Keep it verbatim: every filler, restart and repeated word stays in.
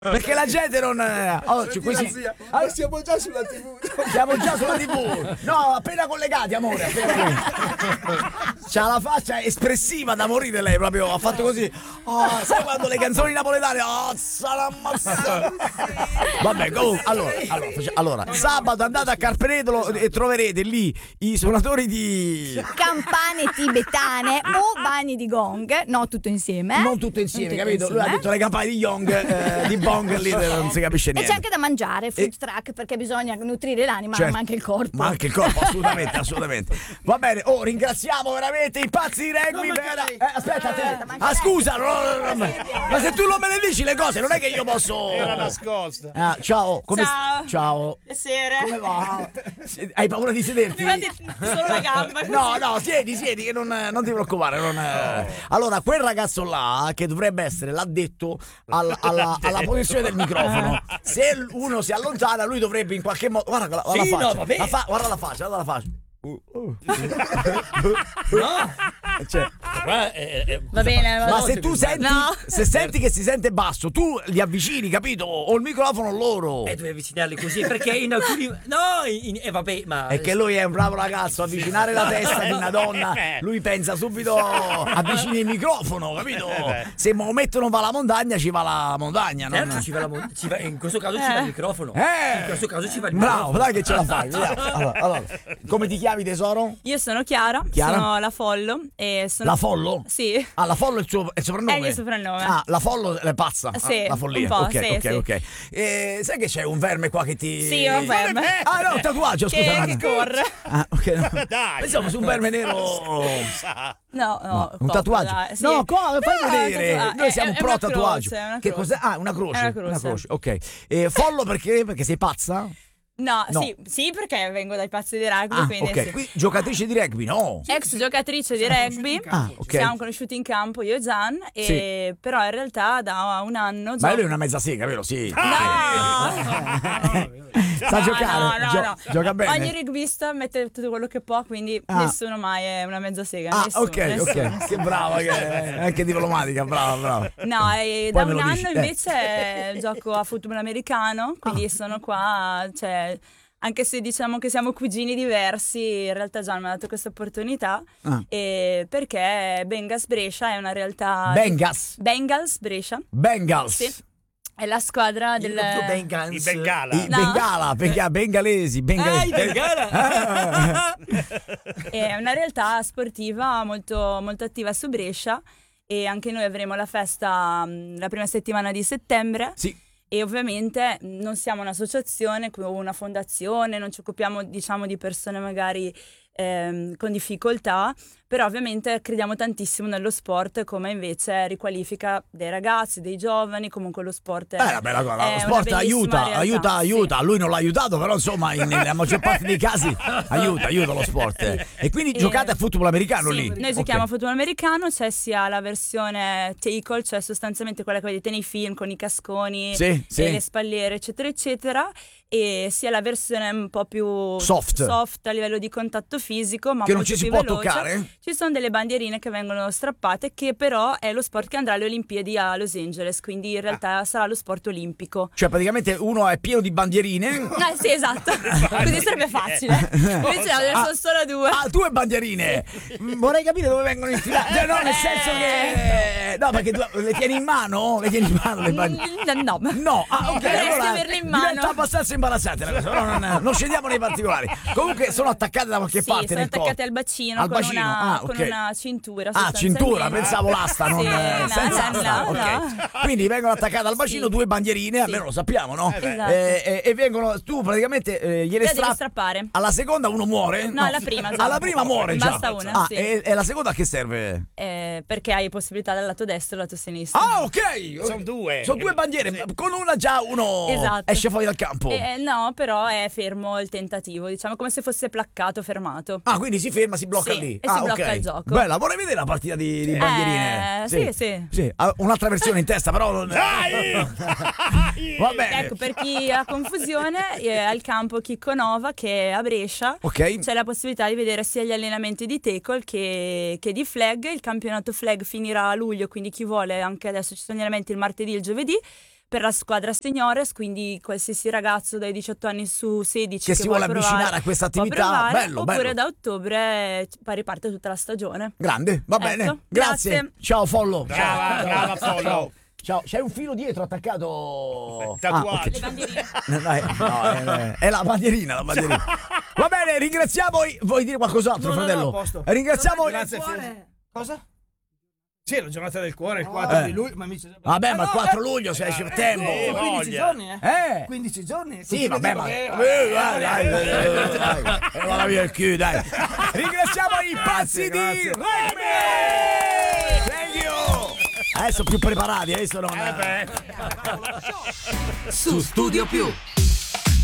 Perché la gente non... Oh, cioè, questi... Ah, siamo già sulla tivù. Siamo già sulla tivù. No, appena collegati, amore. Appena collegati. C'ha la faccia espressiva da morire lei, proprio. Ha fatto così. Oh, sai quando le canzoni napoletane? Oh, salamassa. Vabbè, comunque, allora, allora, faccia- allora, sabato andate a Carpenedolo e troverete lì i suonatori di... Campane tibetane o bani di gong, no, tutto insieme. Eh? Non tutto insieme, Non tutto capito? Lui ha insieme. detto le campane di Young, eh, di Bong, lì non si capisce E niente. c'è anche da mangiare, food E- track, perché bisogna nutrire l'anima, Certo. ma anche il corpo. Ma anche il corpo, assolutamente, assolutamente. Va bene, oh, ringraziamo veramente i pazzi di rugby. vera- Eh, aspetta, te. Ah, scusa, no, no, no, ma ma se tu non me le dici le cose, non è che io posso. Era nascosta. Ah, ciao, come Ciao. st- Ciao. Piacere. Come va? Se- Hai paura di sederti? Mi metti solo la gamba. No, no, siedi, siedi, che non, non ti preoccupare. Non, eh. Allora, quel ragazzo là, che dovrebbe essere l'addetto al- alla, alla posizione del microfono, se uno si allontana, lui dovrebbe in qualche modo. Guarda, la, guarda Sì, la no, faccia. vabbè. La fa- guarda la faccia, guarda la faccia. Uh, uh. No, Cioè, ma, eh, eh, Va bene, va ma bene. se tu senti, No. se senti che si sente basso, tu li avvicini, capito? O il microfono o loro. eh, devi avvicinarli così perché in alcuni no, in, eh, vabbè, ma È che lui è un bravo ragazzo, avvicinare la testa di una donna, lui pensa subito avvicini il microfono, capito? Se Maometto non va alla montagna, ci va la montagna, non... certo, ci va la mon- ci va- in questo caso ci va il microfono. Eh! In questo caso ci va il Bravo, microfono. dai che ce la fai. vediamo. Allora, allora, come ti chiami tesoro? Io sono Chiara, Chiara? sono la Follo e sono... La Follo? Sì. Ah, la Follo è il suo è il soprannome? È il mio soprannome. Ah, la Follo è pazza. Sì, Ah, la follia. un po', ok, sì, ok, sì. ok. Eh, sai che c'è un verme qua che ti... Sì, è un verme. Ah, no, un tatuaggio, Che- scusa. che Nana. corre. Ah, ok. No. Dai. Pensavo su un verme nero. No, no, un poco, tatuaggio? dai, sì. No, come? Fai No, vedere. tatuaggio. Noi È- siamo è pro una tatuaggio. croce, è una Che croce. cos'è? Ah, una croce. È una croce. Ok. E follo perché? Perché sei pazza? No, No. Sì, sì, perché vengo dai pazzi di rugby, Ah, quindi ok. sì. Qui giocatrice di rugby, no? Ex giocatrice di rugby, Ah, ok. siamo conosciuti in campo io e Gian, e Sì. però in realtà da un anno Ma gioco- lui è una mezza sega, vero? Sì. No! Sa No, giocare? no, no, Gio- no. Gioca bene? Ogni rugbista mette tutto quello che può, quindi Ah. nessuno mai è una mezza sega. Ah, nessuno, ok, nessuno, ok. nessuno. Che brava che è. Anche diplomatica, brava, brava. No, e Poi da me un lo anno dici, eh. invece gioco a football americano, quindi sono qua, cioè, anche se diciamo che siamo cugini diversi, in realtà Gian mi ha dato questa opportunità, Ah. e perché Bengals Brescia è una realtà... Bengals. Bengals Brescia Bengals. Sì. è la squadra del... Bengals. I Bengala. I No. Bengala, Benga- bengalesi, bengalesi. Ah, i Bengala. È una realtà sportiva molto, molto attiva su Brescia, e anche noi avremo la festa mh, la prima settimana di settembre. Sì. E ovviamente non siamo un'associazione o una fondazione, non ci occupiamo, diciamo, di persone magari ehm, con difficoltà, però ovviamente crediamo tantissimo nello sport come invece riqualifica dei ragazzi, dei giovani. Comunque lo sport è, È una bella cosa, è lo una sport bellissima aiuta, realtà, aiuta, sì. aiuta. Lui non l'ha aiutato, però insomma, in- nella maggior parte dei casi aiuta, aiuta lo sport. E quindi E- giocate a football americano Sì, lì? noi giochiamo a Ok. football americano, c'è sia la versione tackle, cioè sostanzialmente quella che vedete nei film con i casconi Sì, sì. e le spalliere, eccetera, eccetera, e sia la versione un po' più Soft. soft a livello di contatto fisico, ma Che non molto ci si più può veloce. toccare? Ci sono delle bandierine che vengono strappate, che però è lo sport che andrà alle Olimpiadi a Los Angeles, quindi in realtà sarà lo sport olimpico. Cioè praticamente uno è pieno di bandierine. Ah, sì, esatto. Così sarebbe facile. Invece no, ne Ah. sono solo due. Ah, due bandierine! Mm, Vorrei capire dove vengono infilate. Cioè, no, nel Eh. senso che. No, perché tu le tieni in mano? Le tieni in mano le bandierine? Mm, No. No, ah, ok. Dovresti Allora averle in mano. diventa abbastanza imbarazzante la cosa, però non, non scendiamo nei particolari. Comunque sono attaccate da qualche Sì, parte sono nel attaccate corpo. al bacino, Al con, bacino, una, ah, con ok. una cintura. Ah, cintura, sostanzialmente. pensavo l'asta, non Sì, eh, no, senza no, asta. no, ok. no. Quindi vengono attaccate al bacino Sì. due bandierine, Sì. almeno lo sappiamo, no? Esatto. Eh, eh, e vengono, tu praticamente eh, gliele Le devi strappi. strappare. Alla seconda uno muore? No, alla prima già. Alla prima muore già. Basta una, Ah, sì. e, e la seconda a che serve? Eh, perché hai possibilità dal lato destro e dal lato sinistro. Ah, ok! Sono due. Sono due bandiere, con una già uno Esatto. esce fuori dal campo. Eh, no, però è fermo il tentativo, diciamo come se fosse placcato, fermato. Ah, quindi si ferma, si blocca Sì, lì. e si ah, blocca ok. il gioco. Bella, vorrei vedere la partita di, di bandierine. Eh, sì, sì. Sì, ha un'altra versione in testa, però non. Va bene. Ecco, per chi ha confusione, eh, al campo Chicco Nova, che è a Brescia, Ok. c'è la possibilità di vedere sia gli allenamenti di tackle che, che di flag. Il campionato flag finirà a luglio, quindi chi vuole, anche adesso ci sono gli allenamenti il martedì e il giovedì. per la squadra seniores, quindi qualsiasi ragazzo dai diciotto anni su sedici Che che, si vuole vuole provare, avvicinare a questa può attività, provare, bello, oppure bello. da ottobre poi riparte tutta la stagione. Grande, va Ecco, bene. Grazie. grazie. Ciao Follo. Brava, Ciao. brava, Follo. Ciao. Ciao, c'hai un filo dietro attaccato. Tatuaggio. Ah, ok. Le bandierine. No, no, è, no, è- è la bandierina, la bandierina. Va bene, ringraziamo. i- Vuoi dire qualcos'altro, No, no, no, fratello? a posto. Ringraziamo. i- Grazie, Fede. Cosa? Sì, è la giornata del cuore, il quattro Eh. di luglio, ma mi dice Vabbè, ma il quattro eh, luglio, sei eh, settembre. eh, quindici voglia. giorni, eh? Eh. quindici giorni? Sì, vabbè, ma. Eh, Eh, dai, dai, dai, dai, dai. Eh, vada via il culo, dai. Ringraziamo i pazzi di grazie. Rugby! Thank you! Adesso più preparati, adesso non. Eh beh. Su Studio Più.